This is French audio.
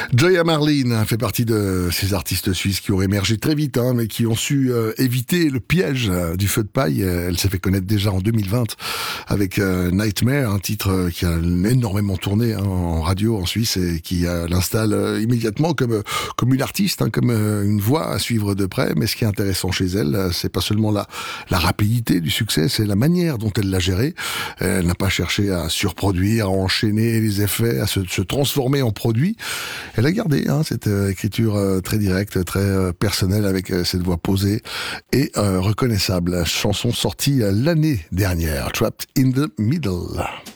Joya Marlin fait partie de ces artistes suisses qui ont émergé très vite, mais qui ont su éviter le piège du feu de paille. Elle s'est fait connaître déjà en 2020 avec Nightmare, un titre qui a énormément tourné en radio en Suisse et qui l'installe immédiatement comme une artiste, comme une voix à suivre de près. Mais ce qui est intéressant chez elle, c'est pas seulement la rapidité du succès, c'est la manière dont elle l'a géré. Elle n'a pas cherché à surproduire, à enchaîner les effets, à se transformer en produit. Elle a gardé cette écriture très directe, très personnelle, avec cette voix posée et reconnaissable. Chanson sortie l'année dernière, Trapped in the Middle.